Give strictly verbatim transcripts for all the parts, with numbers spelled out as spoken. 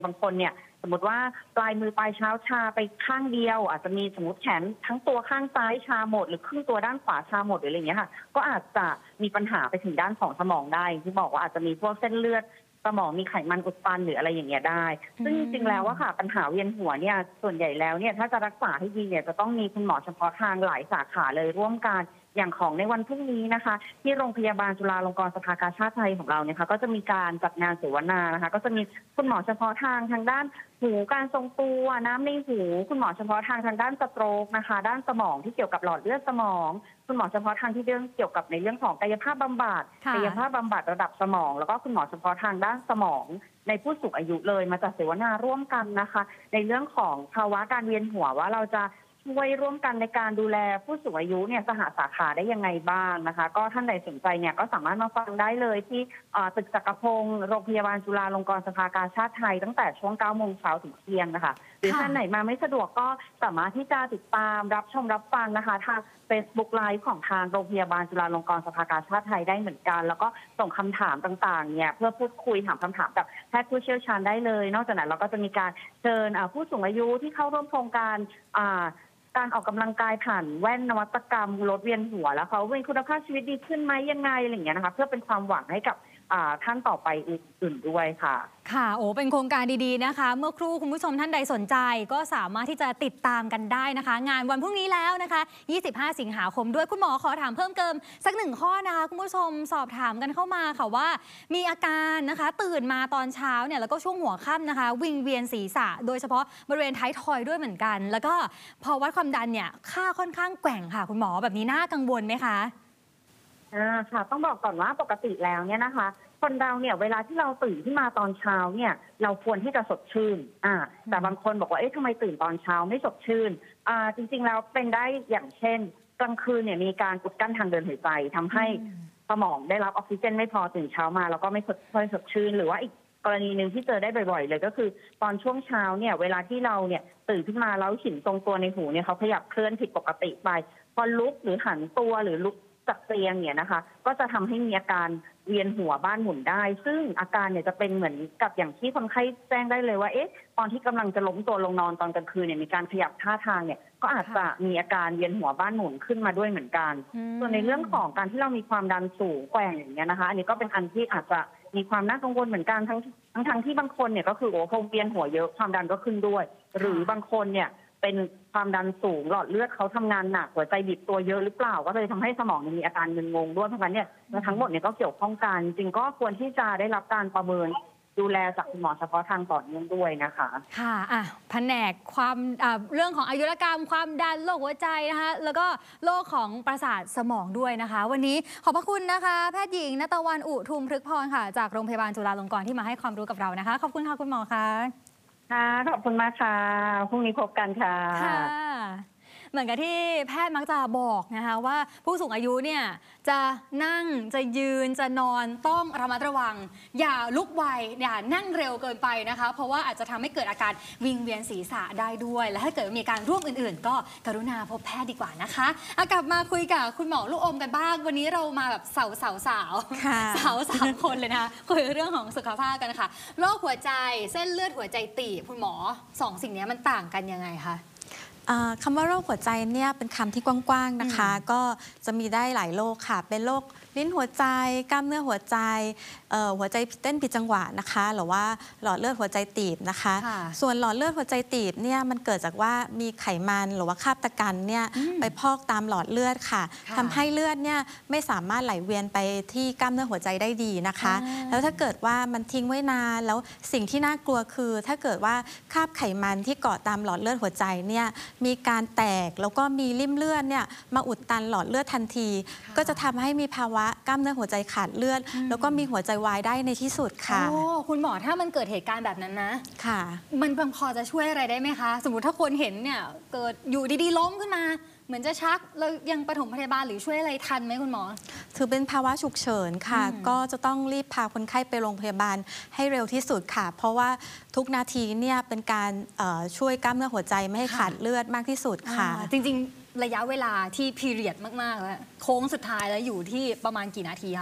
บางคนเนี่ยสมมติว่าปลายมือปลายเท้าชาไปข้างเดียวอาจจะมีสมมติแขนทั้งตัวข้างซ้ายชาหมดหรือครึ่งตัวด้านขวาชาหมดหรืออะไรอย่างเงี้ยค่ะก็อาจจะมีปัญหาไปถึงด้านของสมองได้ที่บอกว่าอาจจะมีพวกเส้นเลือดสมองมีไขมันอุดตันหรืออะไรอย่างเงี้ยได้ซึ่งจริงๆแล้วว่าค่ะปัญหาเวียนหัวเนี่ยส่วนใหญ่แล้วเนี่ยถ้าจะรักษาให้ดีเนี่ยจะต้องมีคุณหมอเฉพาะทางหลายสาขาเลยร่วมกันอย่างของในวันพรุ่งนี้นะคะที่โรงพยาบาลจุฬาลงกรณ์สภากาชาดไทยของเราเนี่ยค่ะก็จะมีการจัดงานเสวนานะคะก็จะมีคุณหมอเฉพาะทางทางด้านหูการทรงตัวน้ำในหูคุณหมอเฉพาะทางทางด้านสโตรกนะคะด้านสมองที่เกี่ยวกับหลอดเลือดสมองคุณหมอเฉพาะทางที่เรื่องเกี่ยวกับในเรื่องของกายภาพบำบัดกายภาพบำบัดระดับสมองแล้วก็คุณหมอเฉพาะทางด้านสมองในผู้สูงอายุเลยมาจัดเสวนาร่วมกันนะคะในเรื่องของภาวะการเวียนหัวว่าเราจะช่วยร่วมกันในการดูแลผู้สูงอายุเนี่ยสหสาขาได้ยังไงบ้างนะคะก็ท่านใดสนใจเนี่ยก็สามารถมาฟังได้เลยที่ตึกจักรพงศ์โรงพยาบาลจุฬาลงกรณ์สภากาชาดไทยตั้งแต่ช่วงเก้าโมงเช้าถึงเที่ยงนะคะหรือท่านไหนมาไม่สะดวกก็สามารถที่จะติดตามรับชมรับฟังนะคะทาง Facebook Live ของทางโรงพยาบาลจุฬาลงกรณ์สภากาชาดไทยได้เหมือนกันแล้วก็ส่งคำถามต่างๆเนี่ยเพื่อพูดคุยถามคำถามกับแพทย์ผู้เชี่ยวชาญได้เลยนอกจากนั้นเราก็จะมีการเชิญผู้สูงอายุที่เข้าร่วมโครงการการออกกำลังกายผ่านแว่นนวัตกรรมลดเวียนหัวแล้วเขาเป็นคุณภาพชีวิตดีขึ้นไหมยังไงอะไรอย่างเงี้ยนะคะเพื่อเป็นความหวังให้กับท่านต่อไปอื่นๆด้วยค่ะค่ะโอ้เป็นโครงการดีๆนะคะเมื่อครู่คุณผู้ชมท่านใดสนใจก็สามารถที่จะติดตามกันได้นะคะงานวันพรุ่งนี้แล้วนะคะยี่สิบห้าสิงหาคมด้วยคุณหมอขอถามเพิ่มเติมสักหนึ่งข้อนะคะคุณผู้ชมสอบถามกันเข้ามาค่ะว่ามีอาการนะคะตื่นมาตอนเช้าเนี่ยแล้วก็ช่วงหัวค่ำนะคะวิงเวียนศีรษะโดยเฉพาะบริเวณท้ายทอยด้วยเหมือนกันแล้วก็พอวัดความดันเนี่ยค่าค่อนข้างแกว่งค่ะคุณหมอแบบนี้น่ากังวลไหมคะอ่าค่ะต้องบอกก่อนว่าปกติแล้วเนี่ยนะคะคนเราเนี่ยเวลาที่เราตื่นขึ้นมาตอนเช้าเนี่ยเราควรที่จะสดชื่นอ่าแต่บางคนบอกว่าเอ๊ะทำไมตื่นตอนเช้าไม่สดชื่นอ่าจริงๆแล้วเป็นได้อย่างเช่นกลางคืนเนี่ยมีการอุดกั้นทางเดินหายใจทำให้สมองได้รับออกซิเจนไม่พอตื่นเช้ามาแล้วก็ไม่ค่อยสดชื่นหรือว่าอีกกรณีหนึ่งที่เจอได้บ่อยๆเลยก็คือตอนช่วงเช้าเนี่ยเวลาที่เราเนี่ยตื่นขึ้นมาแล้วหินตรงตัวในหูเนี่ยเขาขยับเคลื่อนผิดปกติไปพอลุกหรือหันตัวหรือลุกจากเตียงเนี่ยนะคะก็จะทำให้มีอาการเวียนหัวบ้านหมุนได้ซึ่งอาการเนี่ยจะเป็นเหมือนกับอย่างที่คนไข้แจ้งได้เลยว่าเอ๊ะตอนที่กำลังจะล้มตัวลงนอนตอนกลางคืนเนี่ยมีการขยับท่าทางเนี่ยก็อาจจะมีอาการเวียนหัวบ้านหมุนขึ้นมาด้วยเหมือนกันส่วนในเรื่องของการที่เรามีความดันสูงแกว่งอย่างเงี้ยนะคะอันนี้ก็เป็นอันที่อาจจะมีความน่ากังวลเหมือนกันทั้งทั้งทั้งที่บางคนเนี่ยก็คือโอ้คงเวียนหัวเยอะความดันก็ขึ้นด้วยหรือบางคนเนี่ยเป็นความดันสูงหลอดเลือดเขาทำงานหนักหัวใจบีบตัวเยอะหรือเปล่าก็เลยทำให้สมองมีอาการมึนงงด้วยเพราะฉะนั้นเนี่ยทั้งหมดเนี่ยก็เกี่ยวข้องกันจริงก็ควรที่จะได้รับการประเมินดูแลจากคุณหมอเฉพาะทางต่อเนื่องด้วยนะคะค่ะอ่ะแผนกความเรื่องของอายุรกรรมความดันโรคหัวใจนะคะแล้วก็โรคของประสาทสมองด้วยนะคะวันนี้ขอบพระคุณนะคะแพทย์หญิงณตะวันอุทุมพฤกษ์พรค่ะจากโรงพยาบาลจุฬาลงกรณ์ที่มาให้ความรู้กับเรานะคะขอบคุณค่ะคุณหมอค่ะค่ะขอบคุณมากค่ะพรุ่งนี้พบกันค่ะค่ะเหมือนกับที่แพทย์มักจะบอกนะคะว่าผู้สูงอายุเนี่ยจะนั่งจะยืนจะนอนต้องระมัดระวังอย่าลุกไวอย่านั่งเร็วเกินไปนะคะเพราะว่าอาจจะทำให้เกิดอาการวิงเวียนศีรษะได้ด้วยและถ้าเกิดมีการร่วมอื่นๆก็กรุณาพบแพทย์ดีกว่านะคะเอากลับมาคุยกับคุณหมอลูกอมกันบ้างวันนี้เรามาแบบสาวสาวสาวสาวสามคนเลยนะคะคุยเรื่องของสุขภาพกันค่ะโรคหัวใจเส้นเลือดหัวใจตีบคุณหมอสองสิ่งนี้มันต่างกันยังไงคะคำว่าโรคหัวใจเนี่ยเป็นคำที่กว้างๆนะคะก็จะมีได้หลายโรคค่ะเป็นโรคลิ้นหัวใจกล้ามเนื้อหัวใจหัวใจเต้นผิดจังหวะนะคะหรือว่าหลอดเลือดหัวใจตีบนะคะส่วนหลอดเลือดหัวใจตีบเนี่ยมันเกิดจากว่ามีไขมันหรือว่าคราบตะกันเนี่ยไปพอกตามหลอดเลือดค่ะทำให้เลือดเนี่ยไม่สามารถไหลเวียนไปที่กล้ามเนื้อหัวใจได้ดีนะคะแล้วถ้าเกิดว่ามันทิ้งไว้นานแล้วสิ่งที่น่ากลัวคือถ้าเกิดว่าคราบไขมันที่เกาะตามหลอดเลือดหัวใจเนี่ยมีการแตกแล้วก็มีริ่มเลือดเนี่ยมาอุดตันหลอดเลือดทันทีก็จะทำให้มีภาวะกล้ามเนื้อหัวใจขาดเลือดแล้วก็มีหัวใจวายได้ในที่สุดค่ะโอ้คุณหมอถ้ามันเกิดเหตุการณ์แบบนั้นนะค่ะมันพอจะช่วยอะไรได้ไหมคะสมมติถ้าคนเห็นเนี่ยเกิดอยู่ดีๆล้มขึ้นมาเหมือนจะชักแล้วยังปฐมพยาบาลหรือช่วยอะไรทันไหมคุณหมอถือเป็นภาวะฉุกเฉินค่ะก็จะต้องรีบพาคนไข้ไปโรงพยาบาลให้เร็วที่สุดค่ะเพราะว่าทุกนาทีเนี่ยเป็นการช่วยกล้ามเนื้อหัวใจไม่ให้ขาดเลือดมากที่สุดค่ะจริงๆระยะเวลาที่พีเรียดมากๆแล้วโค้งสุดท้ายแล้วอยู่ที่ประมาณกี่นาทีคะ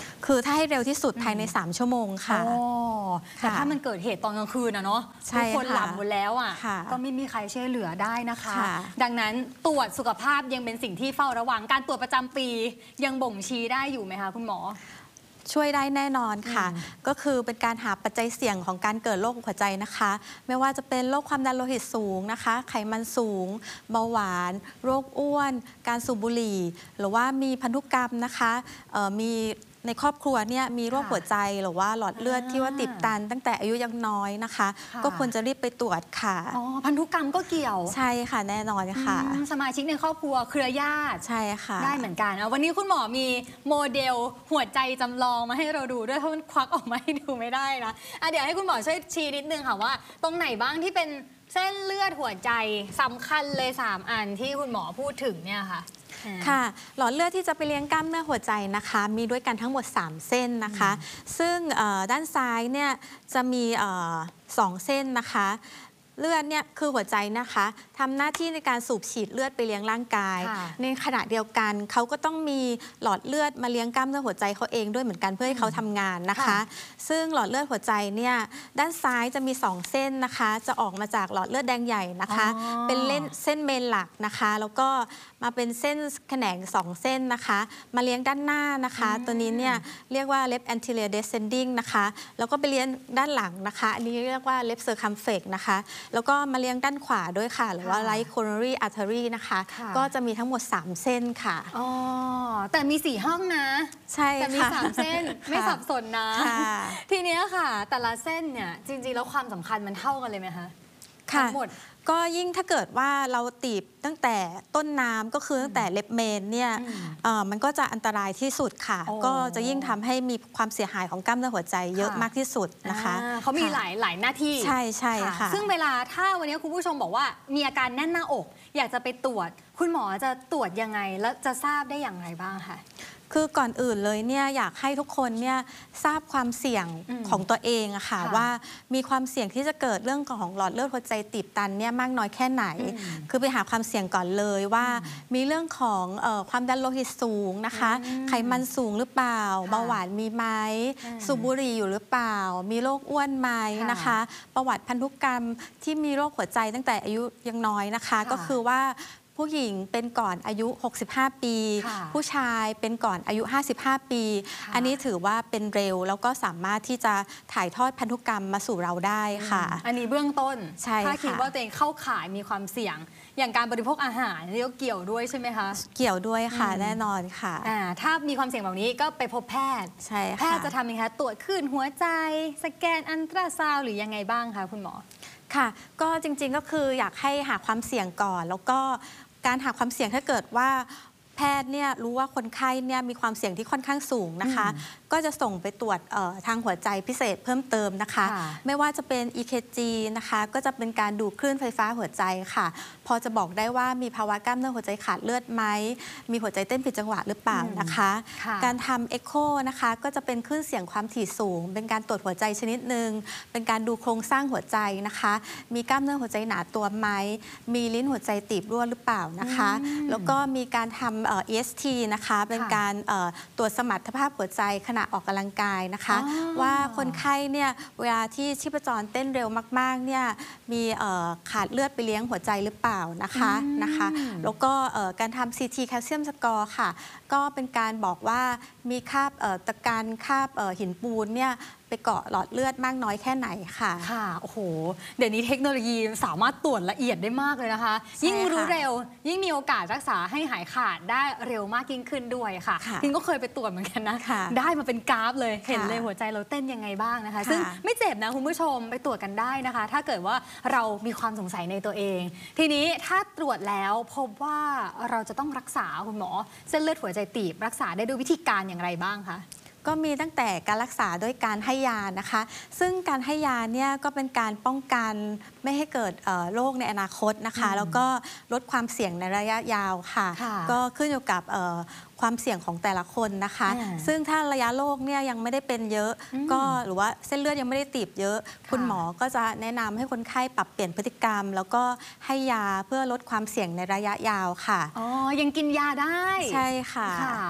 คือถ้าให้เร็วที่สุดภายในสามชั่วโมงค่ะอ๋อแต่ถ้ามันเกิดเหตุตอนกลางคืนนะเนาะใช่ทุกคนค่ะหลับหมดแล้วอ่ะค่ะก็ไม่มีใครช่วยเหลือได้นะคะค่ะดังนั้นตรวจสุขภาพยังเป็นสิ่งที่เฝ้าระวังการตรวจประจำปียังบ่งชี้ได้อยู่ไหมคะคุณหมอช่วยได้แน่นอนค่ะอืมก็คือเป็นการหาปัจจัยเสี่ยงของการเกิดโรคหัวใจนะคะ ไม่ว่าจะเป็นโรคความดันโลหิตสูงนะคะ ไขมันสูง เบาหวาน โรคอ้วน การสูบบุหรี่ หรือว่ามีพันธุกรรมนะคะเอ่อมีในครอบครัวเนี่ยมีโรคค่ะหัวใจหรือว่าหลอดเลือดอ่าที่ว่าติดตันตั้งแต่อายุยังน้อยนะคะค่ะก็ควรจะรีบไปตรวจค่ะอ๋อพันธุกรรมก็เกี่ยวใช่ค่ะแน่นอนค่ะอืมสมาชิกในครอบครัวเครือญาติใช่ค่ะได้เหมือนกันอ่ะวันนี้คุณหมอมีโมเดลหัวใจจำลองมาให้เราดูด้วยเพราะมันควักออกมาให้ดูไม่ได้นะอ่ะเดี๋ยวให้คุณหมอช่วยชี้นิดนึงค่ะว่า ตรงไหนบ้างที่เป็นเส้นเลือดหัวใจสำคัญเลยสามอันที่คุณหมอพูดถึงเนี่ยค่ะอ่าค่ะหลอดเลือดที่จะไปเลี้ยงกล้ามเนื้อหัวใจนะคะ มีด้วยกันทั้งหมดสามเส้นนะคะ ซึ่งเอ่อด้านซ้ายเนี่ยจะมีเอ่อสองเส้นนะคะ เลือดเนี่ยคือหัวใจนะคะทำหน้าที่ในการสูบฉีดเลือดไปเลี้ยงร่างกายค่ะในขณะเดียวกันเขาก็ต้องมีหลอดเลือดมาเลี้ยงกล้ามเนื้อหัวใจเขาเองด้วยเหมือนกันเพื่อให้เขาทำงานนะคะค่ะซึ่งหลอดเลือดหัวใจเนี่ยด้านซ้ายจะมีสองเส้นนะคะ จะออกมาจากหลอดเลือดแดงใหญ่นะคะอ๋อเป็นเล่นเส้นเมนหลักนะคะ แล้วก็มาเป็นเส้นแขนงสองเส้นนะคะ มาเลี้ยงด้านหน้านะคะ ตัวนี้เนี่ยเรียกว่า left anterior descending นะคะ แล้วก็ไปเลี้ยงด้านหลังนะคะ อันนี้เรียกว่า left circumflex นะคะ แล้วก็มาเลี้ยงด้านขวาด้วยค่ะ หรือว่าค่ะ right coronary artery นะคะค่ะก็จะมีทั้งหมดสามเส้นค่ะอ๋อแต่มีสี่ห้องนะใช่แต่มีค่ะสามเส้นไม่ค่ะสับสนนะค่ะทีเนี้ยค่ะ แต่ละเส้นเนี่ยจริงๆแล้วความสำคัญมันเท่ากันเลยไหมคะทั้งหมดก็ยิ่งถ้าเกิดว่าเราตีบตั้งแต่ต้นน้ำก็คือตั้งแต่เล็บเมนเนี่ยอืมเอ่อมันก็จะอันตรายที่สุดค่ะโอ้ก็จะยิ่งทำให้มีความเสียหายของกล้ามเนื้อหัวใจเยอะค่ะมากที่สุดนะคะอ่าเขามีหลายหลายหน้าที่ใช่ใช่ค่ะซึ่งเวลาถ้าวันนี้คุณผู้ชมบอกว่ามีอาการแน่นหน้าอก อยากจะไปตรวจ คุณหมอจะตรวจยังไงแล้วจะทราบได้อย่างไรบ้างคะคือก่อนอื่นเลยเนี่ยอยากให้ทุกคนเนี่ยทราบความเสี่ยงอืมของตัวเองอะค่ะค่ะว่ามีความเสี่ยงที่จะเกิดเรื่องของหลอดเลือดหัวใจตีบตันเนี่ยมากน้อยแค่ไหนอืมคือไปหาความเสี่ยงก่อนเลยว่ามีเรื่องของเอ่อความดันโลหิตสูงนะคะอืมไขมันสูงหรือเปล่าค่ะเบาหวานมีไหมอ่าสูบบุหรี่อยู่หรือเปล่า มีโรคอ้วนไหมค่ะนะคะ ประวัติพันธุกรรมที่มีโรคหัวใจตั้งแต่อายุยังน้อยนะคะค่ะก็คือว่าผู้หญิงเป็นก่อนอายุ หกสิบห้า ปีค่ะผู้ชายเป็นก่อนอายุ ห้าสิบห้า ปีค่ะอันนี้ถือว่าเป็นเร็วแล้วก็สามารถที่จะถ่ายทอดพันธุกรรมมาสู่เราได้ค่ะอันนี้เบื้องต้นใช่ถ้าคิดค่ะว่าตัวเองเข้าข่ายมีความเสี่ยง อย่างการบริโภคอาหารนี่ก็เกี่ยวด้วยใช่ไหมคะเกี่ยวด้วยค่ะอืมแน่นอนค่ะอ่าถ้ามีความเสี่ยงแบบนี้ก็ไปพบแพทย์ใช่ค่ะแพทย์จะทำยังไงคะตรวจคลื่นหัวใจ สแกนอัลตราซาวด์หรือยังไงบ้างคะคุณหมอค่ะ ก็จริงๆก็คืออยากให้หาความเสี่ยงก่อน แล้วก็การหาความเสี่ยงถ้าเกิดว่าแพทย์เนี่ยรู้ว่าคนไข้เนี่ยมีความเสี่ยงที่ค่อนข้างสูงนะคะ ก็จะส่งไปตรวจเอ่อทางหัวใจพิเศษเพิ่มเติมนะคะค่ะไม่ว่าจะเป็น อี เค จี นะคะก็จะเป็นการดูคลื่นไฟฟ้าหัวใจค่ะ พอจะบอกได้ว่ามีภาวะกล้ามเนื้อหัวใจขาดเลือดไหมมีหัวใจเต้นผิดจังหวะหรือเปล่านะคะค่ะการทำเอ็กโคนะคะก็จะเป็นคลื่นเสียงความถี่สูง เป็นการตรวจหัวใจชนิดหนึ่งเป็นการดูโครงสร้างหัวใจนะคะ มีกล้ามเนื้อหัวใจหนาตัวไหมมีลิ้นหัวใจตีบรั่วหรือเปล่านะคะ แล้วก็มีการทำเอ่อ อี เอส ที นะคะเป็นค่ะการเอ่อตรวจสมรรถภาพหัวใจขณะออกกำลังกายนะคะอ๋อว่าคนไข้เนี่ยเวลาที่ชีพจรเต้นเร็วมากๆเนี่ยมีเอ่อขาดเลือดไปเลี้ยงหัวใจหรือเปล่านะคะนะคะแล้วก็เอ่อการทำ ซี ที แคลเซียมสกอร์ค่ะ ก็เป็นการบอกว่ามีคราบเอ่อตะการคราบเอ่อหินปูนเนี่ยไปเกาะหลอดเลือดมากน้อยแค่ไหนค่ะค่ะ โอ้โห เดี๋ยวนี้เทคโนโลยีสามารถตรวจละเอียดได้มากเลยนะคะใช่ยิ่งรู้ค่ะเร็ว ยิ่งมีโอกาสรักษาให้หายขาดได้เร็วมากยิ่งขึ้นด้วยค่ะค่ะทินก็เคยไปตรวจเหมือนกันนะค่ะได้มาเป็นกราฟเลยค่ะเห็นเลยหัวใจเราเต้นยังไงบ้างนะคะค่ะซึ่งไม่เจ็บนะคุณผู้ชมไปตรวจกันได้นะคะ ถ้าเกิดว่าเรามีความสงสัยในตัวเอง ทีนี้ถ้าตรวจแล้วพบว่าเราจะต้องรักษาคุณหมอ เส้นเลือดหัวใจตีบรักษาได้ด้วยวิธีการอย่างไรบ้างคะก็มีตั้งแต่การรักษาด้วยการให้ยานะคะ ซึ่งการให้ยาเนี่ยก็เป็นการป้องกันไม่ให้เกิดเอ่อโรคในอนาคตนะคะ แล้วก็ลดความเสี่ยงในระยะยาวค่ะค่ะก็ขึ้นอยู่กับเอ่อความเสี่ยงของแต่ละคนนะคะอ่าซึ่งถ้าระยะโรคเนี่ยยังไม่ได้เป็นเยอะอืมก็หรือว่าเส้นเลือดยังไม่ได้ตีบเยอะค่ะคุณหมอก็จะแนะนำให้คนไข้ปรับเปลี่ยนพฤติกรรม แล้วก็ให้ยาเพื่อลดความเสี่ยงในระยะยาวค่ะอ๋อยังกินยาได้ใช่ค่ะค่ะ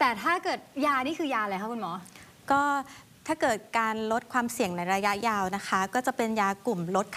แต่ถ้าเกิดยานี่คือยาอะไรคะคุณหมอก็ถ้าเกิดการลดความเสี่ยงในระยะยาวนะคะก็จะเป็นยากลุ่มลด